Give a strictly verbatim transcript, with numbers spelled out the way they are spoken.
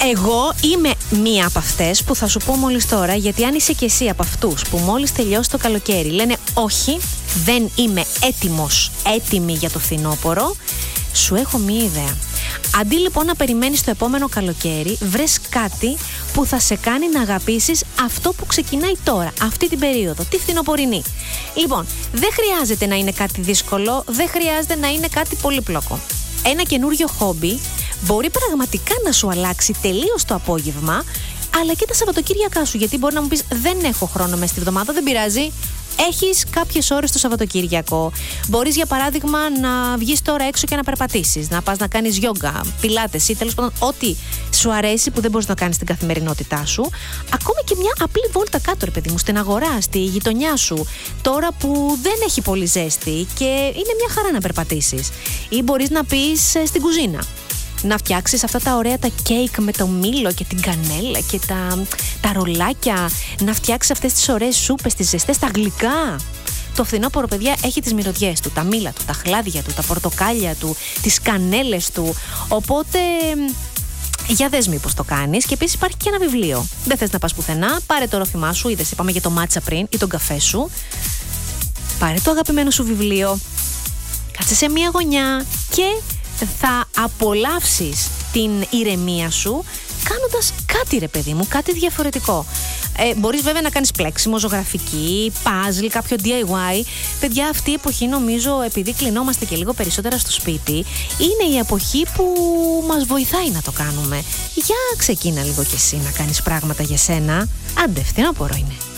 Εγώ είμαι μία από αυτές που θα σου πω μόλις τώρα, γιατί αν είσαι και εσύ από αυτούς που μόλις τελειώσει το καλοκαίρι λένε όχι, δεν είμαι έτοιμος, έτοιμη για το φθινόπωρο, σου έχω μία ιδέα. Αντί λοιπόν να περιμένεις το επόμενο καλοκαίρι, βρες κάτι που θα σε κάνει να αγαπήσεις αυτό που ξεκινάει τώρα, αυτή την περίοδο, τη φθινοπορεινή. Λοιπόν, δεν χρειάζεται να είναι κάτι δύσκολο, δεν χρειάζεται να είναι κάτι πολύπλοκο. Ένα καινούριο χόμπι μπορεί πραγματικά να σου αλλάξει τελείως το απόγευμα, αλλά και τα Σαββατοκύριακά σου. Γιατί μπορεί να μου πεις, δεν έχω χρόνο μες στη εβδομάδα, δεν πειράζει. Έχεις κάποιες ώρες το Σαββατοκύριακο. Μπορείς για παράδειγμα να βγεις τώρα έξω και να περπατήσεις, να πας να κάνεις γιόγκα, πιλάτες ή τέλος πάντων ό,τι σου αρέσει που δεν μπορείς να κάνεις στην καθημερινότητά σου. Ακόμα και μια απλή βόλτα κάτω, ρε παιδί μου, στην αγορά, στη γειτονιά σου, τώρα που δεν έχει πολύ ζέστη και είναι μια χαρά να περπατήσεις. Ή μπορείς να πεις στην κουζίνα, να φτιάξεις αυτά τα ωραία τα κέικ με το μήλο και την κανέλα και τα, τα ρολάκια, να φτιάξεις αυτές τις ωραίες σούπες, τις ζεστές, τα γλυκά. Το φθινόπωρο, παιδιά, έχει τις μυρωδιές του, τα μήλα του, τα χλάδια του, τα πορτοκάλια του, τις κανέλες του. Οπότε, για δες μήπως το κάνεις. Και επίσης υπάρχει και ένα βιβλίο. Δεν θες να πας πουθενά, πάρε το ρόφημά σου, είδες, είπαμε για το μάτσα πριν, ή τον καφέ σου. Πάρε το αγαπημένο σου βιβλίο, κάτσε σε μια γωνιά και θα απολαύσεις την ηρεμία σου κάνοντας κάτι, ρε παιδί μου, κάτι διαφορετικό. Ε, μπορείς βέβαια να κάνεις πλέξιμο, ζωγραφική, puzzle, κάποιο ντι άι γουάι. Παιδιά, αυτή η εποχή νομίζω, επειδή κλεινόμαστε και λίγο περισσότερα στο σπίτι, είναι η εποχή που μας βοηθάει να το κάνουμε. Για ξεκίνα λίγο κι εσύ να κάνεις πράγματα για σένα. Άντε, φθινόπωρο είναι.